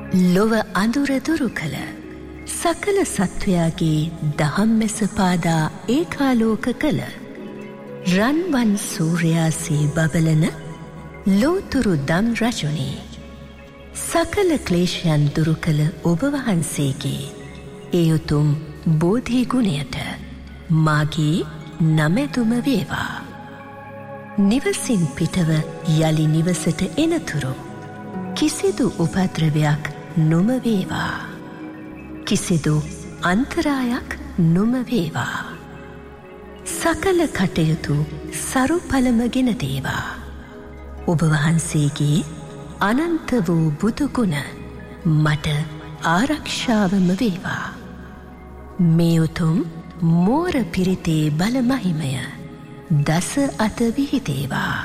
ලොව අඳුර දුරු කළ සකල සත්වයාගේ දහම්මැස පාදා ඒකාලෝක කළ රන්වන් සූර්යාසේ බබලන ලෝතුරු දම් රජුනි සකල ක්ලේශයන් දුරු කළ ඔබ වහන්සේගේ ඒ උතුම් බෝධි ගුණයට මාගේ නමැතුම වේවා. නිවසින් පිටව යලි නිවසට එනතුරු කිසිදු උපද්‍රවයක් නොම වේවා. කිසිදු අන්තරායක් නොම වේවා. සකල කටයුතු සරු පළමගෙන දේවා. ඔබ වහන්සේගේ අනන්ත වූ බුදුගුණ මට ආරක්ෂාවම වේවා. මේ උතුම් මෝර පිරිතේ බල මහිමය දස අත විහිදේවා.